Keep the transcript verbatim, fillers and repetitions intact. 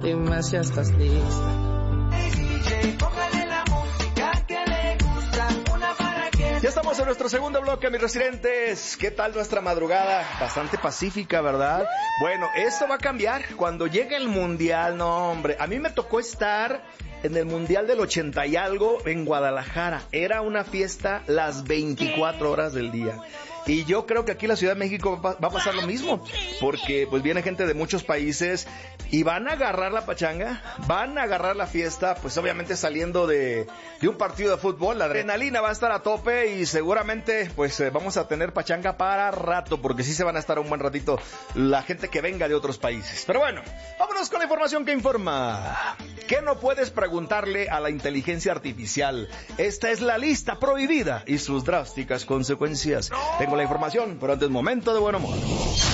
Dime si estás lista. Ya estamos en nuestro segundo bloque, mis residentes. ¿Qué tal nuestra madrugada? Bastante pacífica, ¿verdad? Bueno, esto va a cambiar cuando llegue el Mundial. No, hombre, a mí me tocó estar en el Mundial del ochenta y algo en Guadalajara. Era una fiesta las veinticuatro horas del día. Y yo creo que aquí en la Ciudad de México va a pasar lo mismo, porque pues viene gente de muchos países y van a agarrar la pachanga, van a agarrar la fiesta, pues obviamente saliendo de, de un partido de fútbol. La adrenalina va a estar a tope y seguramente pues eh, vamos a tener pachanga para rato, porque sí se van a estar un buen ratito la gente que venga de otros países. Pero bueno, vámonos con la información que informa. ¿Qué no puedes preguntarle a la inteligencia artificial? Esta es la lista prohibida y sus drásticas consecuencias. Tengo la información, pero antes momento de buen humor.